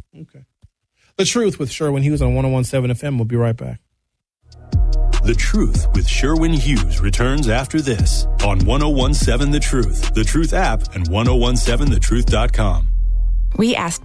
Okay. The Truth with Sherwin Hughes on 101.7 FM. We'll be right back. The Truth with Sherwin Hughes returns after this on 101.7 The Truth app, and 1017thetruth.com. We asked